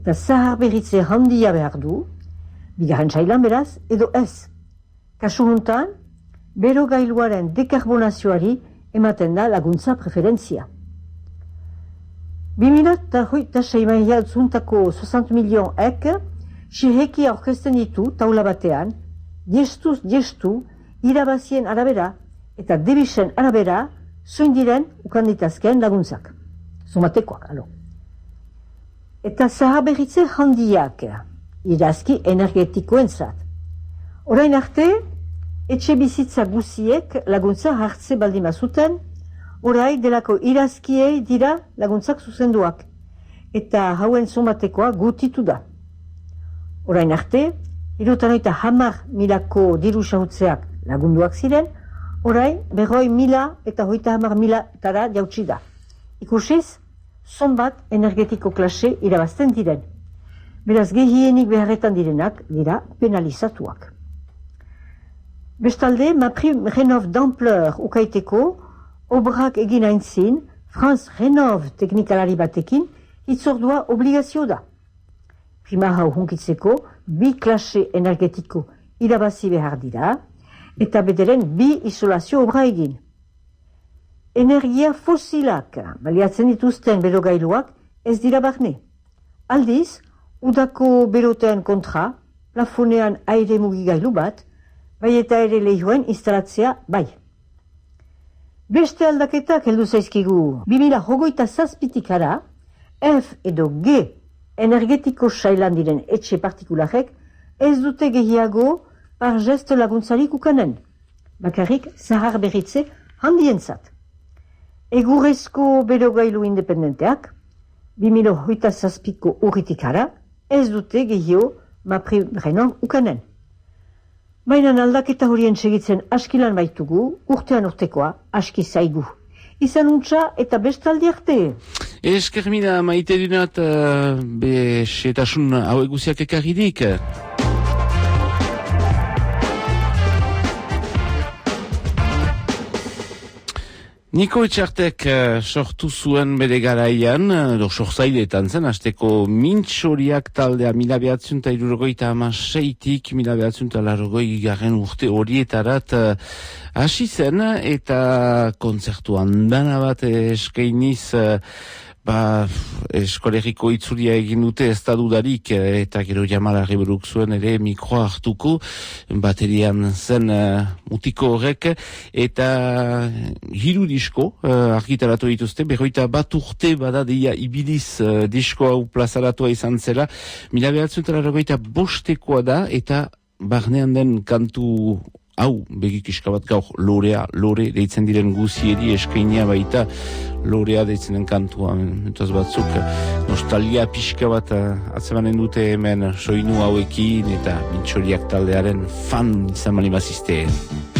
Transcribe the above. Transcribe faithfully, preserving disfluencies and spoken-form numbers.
Eta zahar berritze handia behar du, bigarren sailan beraz, edo ez. Kasu hontan, berogailuaren dekarbonazioari ematen da laguntza preferentzia. bi mila hogeita sei maiatzuntako soixante milion ek, sirheki aurkezten ditu taula batean, jestuz jestu, irabazien arabera eta debisen arabera, zoin diren ukanditazken laguntzak. Zomatekoak, alo. Eta zahaberritze handiak, irazki energetikoentzat. Orain arte, etxe bizitza guziek laguntza hartze baldima zuten, orain delako irazkiei dira laguntzak zuzenduak, eta hauen zomatekoa gutitu da. Orain arte, irutanoita hamar milako diru xahutzeak lagunduak ziren, orain berroi mila eta hoita hamar mila tara jautsi da. Ikusiz, zonbat energetiko klase irabazten diren. Beraz, gehienik beharretan direnak dira penalizatuak. Bestalde, Maprim Renov d'ampleur ukaiteko, obrak egin aintzin, France Renov teknikalari batekin, hitzordua obligazio da. Prima hau hunkitzeko, bi klase energetiko irabazi behar dira, eta bederen bi isolazio obra egin. Energia fosilak baliatzen dituzten berogailuak ez dira barne. Aldiz, udako beroteen kontra, plafonean aire mugigailu bat, bai eta ere lehioen instalatzea bai. Beste aldaketak heldu zaizkigu, bi mila hogeita zazpitik ara, F edo G energetiko sailan diren etxe partikularek ez dute gehiago par geste laguntzarik ukanen, bakarrik zahar berritze handientzat. Egurrezko berogailu independenteak, bi mila hogeita zazpiko urritik ara, ez dute gehiago Maprim Renov ukanen. Baina aldaketa horien segitzen askilan baitugu, urtean urtekoa aski zaigu. Izan untxa eta bestaldi arte. Eskermina maite dinat, uh, be setasun hau eguziak ekarridik. Niko Etxartek uh, sortu zuen bere garaian, edo uh, sorzailetan zen, hasteko mintxoriak taldea mila behatzen eta irurogoita amaseitik, mila behatzen eta larrogoi garen urte horietarat uh, hasi zen, eta kontzertu handana bat eskainiz, uh, ba, eskolegiko itzulia egin dute ez da dudarik, eta gero Jamala Riberuk zuen ere mikroa hartuko, baterian zen uh, mutiko horrek, eta hiru disko uh, argitaratu dituzte, berroita bat urte badadia ibiliz uh, disko hau plazaratua izan zela, mila behatzen eta larrogeita bostekoa da, eta barnean den kantu hau, begik iskabat gaur, lorea, lore, deitzen diren guzieri eskainia baita, lorea deitzen den kantua, entaz batzuk, nostalgia pixka bat atzemanen dute hemen soinu hauekin, eta mintxoriak taldearen fan izan mani bazizte.